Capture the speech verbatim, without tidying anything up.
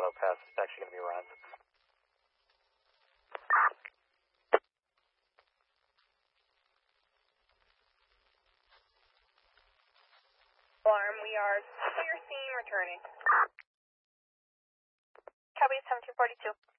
Pass. It's actually going to be Ron. Alarm, we are clear scene returning. Copy seventeen forty-two.